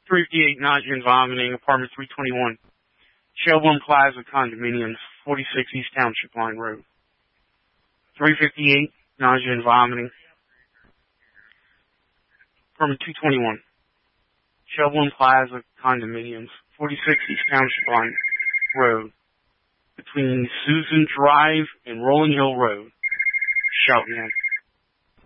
358, nausea and vomiting, apartment 321. Shelbourne Plaza Condominiums, 46 East Township Line Road. 358, nausea and vomiting. Apartment 221. Shelbourne Plaza Condominiums, 46 East Township Line Road. Between Susan Drive and Rolling Hill Road. Cheltenham.